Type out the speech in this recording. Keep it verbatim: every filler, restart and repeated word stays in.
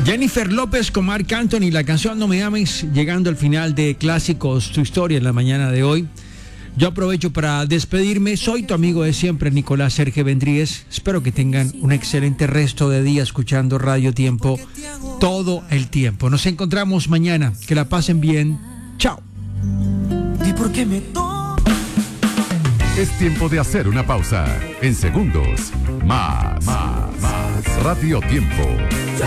Jennifer López con Marc Anthony, la canción No Me Ames, llegando al final de Clásicos, tu historia en la mañana de hoy. Yo aprovecho para despedirme. Soy tu amigo de siempre, Nicolás Sergio Vendríez. Espero que tengan un excelente resto de día escuchando Radio Tiempo todo el tiempo. Nos encontramos mañana. Que la pasen bien. Chao. ¿Y por qué me to- Es tiempo de hacer una pausa. En segundos, más, más, más. Radio Tiempo.